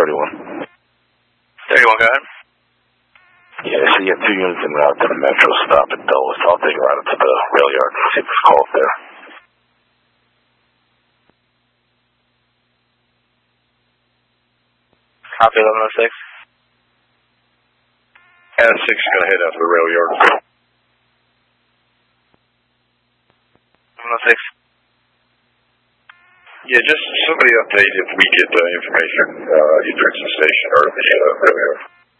31. 31, go ahead. Yeah, so you have 2 units en route to the Metro stop at Dulles. I'll take a ride up to the rail yard and see what's called there. Copy 1106. And 6 is going to head out to the rail yard. 1106. Yeah, just somebody update if we get information, either at the station or the rail yard.